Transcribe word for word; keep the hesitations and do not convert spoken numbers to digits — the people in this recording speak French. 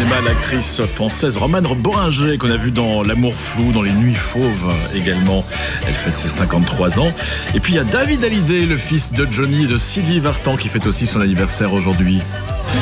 cinéma, l'actrice française Romane Boringer, qu'on a vue dans L'amour flou, dans Les Nuits fauves également. Elle fête ses cinquante-trois ans. Et puis il y a David Hallyday, le fils de Johnny et de Sylvie Vartan, qui fête aussi son anniversaire aujourd'hui.